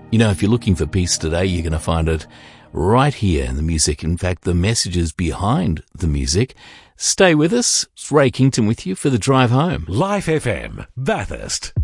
You know, if you're looking for peace today, you're going to find it right here in the music. In fact, the messages behind the music. Stay with us. It's Ray Kington with you for the drive home. Life FM, Bathurst.